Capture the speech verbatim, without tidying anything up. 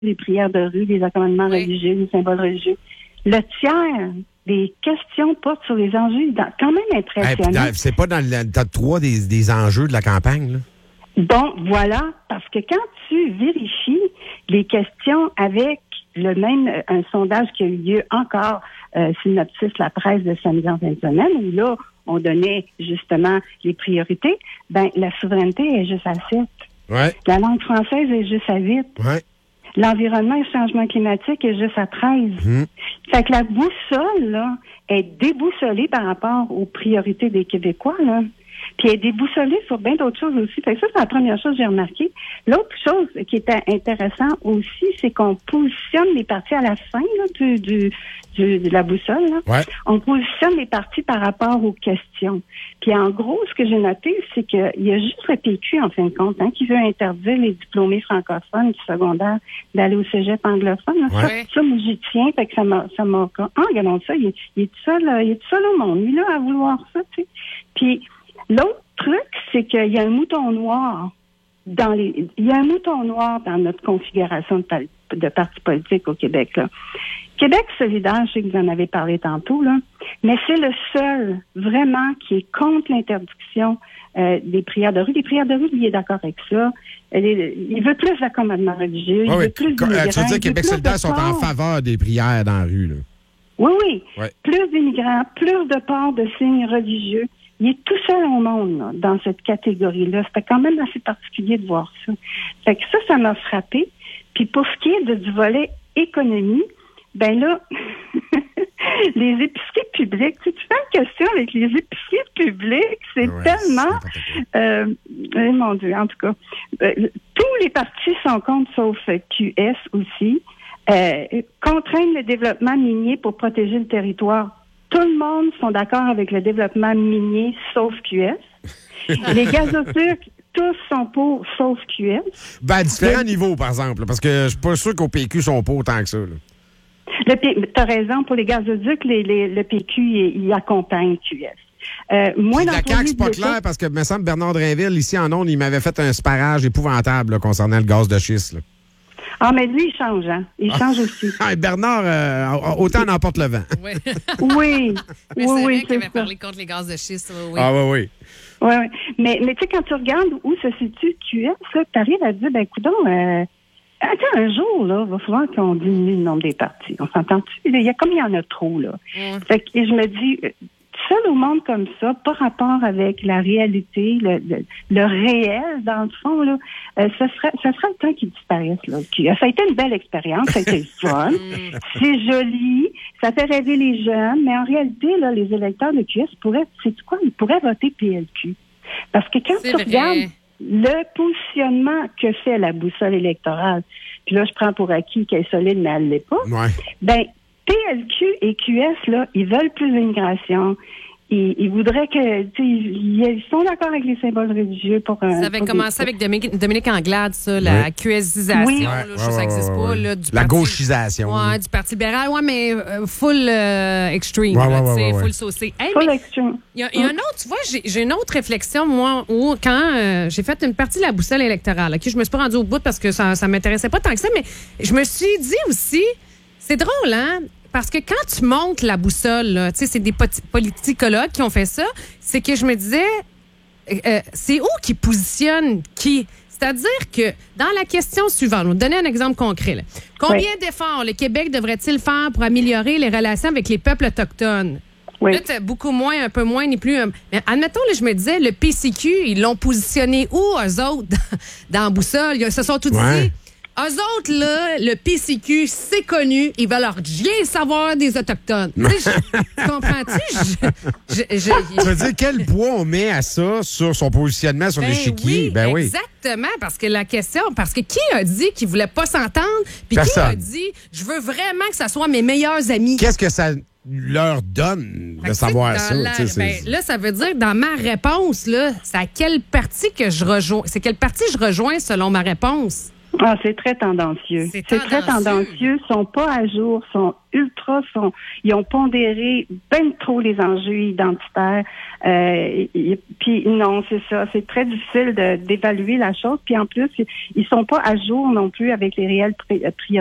les prières de rue, les accommodements oui. religieux, les symboles religieux. Le tiers des questions portent sur les enjeux quand même impressionnants. Hey, c'est pas dans le top trois des, des enjeux de la campagne, là? Bon, voilà, parce que quand tu vérifies les questions avec le même un sondage qui a eu lieu encore euh, Synopsis, la presse de samedi en fin de semaine, où là, on donnait justement les priorités, ben la souveraineté est juste à sept. Ouais. La langue française est juste à huit. Ouais. L'environnement et le changement climatique est juste à treize. Mmh. Fait que la boussole, là, est déboussolée par rapport aux priorités des Québécois, là. Puis elle est déboussolée sur bien d'autres choses aussi. Fait que ça, c'est la première chose que j'ai remarqué. L'autre chose qui était intéressant aussi, c'est qu'on positionne les partis à la fin là, du, du, du, de la boussole. Là. Ouais. On positionne les partis par rapport aux questions. Puis en gros, ce que j'ai noté, c'est qu'il y a juste le P Q, en fin de compte, hein, qui veut interdire les diplômés francophones du secondaire d'aller au cégep anglophone. Là. Ouais. Ça, ça, moi, j'y tiens. Fait que ça m'a... Ça m'a ah, regardons ça. Il est, il est seul, il est seul au monde, lui, là, à vouloir ça, tu sais. Puis... L'autre truc, c'est qu'il y a un mouton noir dans les, il y a un mouton noir dans notre configuration de, pal- de partis politiques au Québec, là. Québec solidaire, je sais que vous en avez parlé tantôt, là, mais c'est le seul, vraiment, qui est contre l'interdiction euh, des prières de rue. Les prières de rue, lui, il est d'accord avec ça. Il veut plus d'accommodement religieux, il oui, veut plus oui. d'immigrants. Tu veux dire que Québec solidaire sont en faveur des prières dans la rue, là? Oui, oui. Ouais. Plus d'immigrants, plus de port de signes religieux. Il est tout seul au monde là, dans cette catégorie-là. C'était quand même assez particulier de voir ça. Fait que ça, ça m'a frappé. Puis pour ce qui est de, du volet économie, ben là, les épiceries publiques, tu sais, tu fais une question avec les épiceries publiques, c'est ouais, tellement... C'est euh, eh, mon Dieu, en tout cas. Euh, tous les partis sont contre, sauf Q S aussi. Euh, contraindre le développement minier pour protéger le territoire. Tout le monde sont d'accord avec le développement minier, sauf Q S. Les gazoducs, tous sont pour, sauf Q S. Ben, à différents le... niveaux, par exemple, parce que je suis pas sûr qu'au P Q sont pas autant que ça. Tu as raison, pour les gazoducs, les, les, le P Q, il, il accompagne Q S. Euh, moi, la C A Q, c'est pas clair, parce que, me semble, Bernard Drinville, ici en ondes, il m'avait fait un sparage épouvantable là, concernant le gaz de schiste. Là. Ah, mais lui, il change, hein? Il change ah. aussi. Ah, Bernard, euh, autant n'emporte le vent. Oui. oui. Mais oui, c'est oui, vrai qu'il avait parlé contre les gaz de schiste. Oui. Ah, oui, oui. Oui, oui. Mais, mais tu sais, quand tu regardes où se situe Q S, tu arrives à dire, ben, coudonc, euh, attends, un jour, là, il va falloir qu'on diminue le nombre des partis. On s'entend-tu? Il y a comme il y en a trop, là. Mm. Fait que, et je me dis, seul au monde comme ça, pas rapport avec la réalité, le, le, le réel, dans le fond, là, euh, ça serait, ça serait le temps qu'il disparaisse, là. Ça a été une belle expérience, ça a été fun, c'est joli, ça fait rêver les jeunes, mais en réalité, là, les électeurs de Q S pourraient, sais-tu quoi, ils pourraient voter P L Q. Parce que quand c'est tu vrai. regardes le positionnement que fait la boussole électorale, puis là, je prends pour acquis qu'elle est solide, mais elle l'est pas, ouais. ben, P L Q et Q S, là, ils veulent plus d'immigration. Ils, ils voudraient que, tu sais, ils sont d'accord avec les symboles religieux pour un. Ça avait commencé des... avec Dominique, Dominique Anglade, ça, la oui. QSisation, oui. là, ouais, je sais ouais, ça n'existe ouais, pas, ouais. là, du la parti, gauchisation. Ouais, du Parti libéral, ouais, mais euh, full euh, extreme, ouais, là, ouais, tu sais, ouais, ouais. full saucé. Hey, full extreme. Il y, y a un autre, tu vois, j'ai, j'ai une autre réflexion, moi, où quand euh, j'ai fait une partie de la boussole électorale, OK, je me suis pas rendue au bout parce que ça, ça m'intéressait pas tant que ça, mais je me suis dit aussi, c'est drôle, hein? Parce que quand tu montes la boussole, tu sais, c'est des politicologues qui ont fait ça, c'est que je me disais, euh, c'est où qui positionne qui? C'est-à-dire que dans la question suivante, on va donner un exemple concret. Là. Combien oui. d'efforts le Québec devrait-il faire pour améliorer les relations avec les peuples autochtones? Oui. Là, t'as beaucoup moins, un peu moins, ni plus. Mais admettons, là, je me disais, le P C Q, ils l'ont positionné où, eux autres, dans, dans la boussole? Ils se sont tous ouais. dit... Eux autres, là, le P C Q, c'est connu. Ils veulent leur rien savoir des Autochtones. Tu comprends-tu? Je, je, je, tu veux dire, quel poids on met à ça sur son positionnement sur ben l'échiquier? Oui, ben oui, exactement. Parce que la question, parce que qui a dit qu'il voulait pas s'entendre? Puis qui a dit, je veux vraiment que ça soit mes meilleurs amis? Qu'est-ce que ça leur donne de savoir ça? La, ben, là, ça veut dire, dans ma réponse, là, c'est à quelle partie que je rejoins? C'est quelle partie je rejoins selon ma réponse? Ah, c'est très tendancieux. C'est C'est très tendancieux. tendancieux. Ils sont pas à jour, sont ultra, sont, ils ont pondéré ben trop les enjeux identitaires. Euh, et- puis non, c'est ça. C'est très difficile de, d'évaluer la chose. Puis en plus, ils, ils sont pas à jour non plus avec les réelles pri- priorités.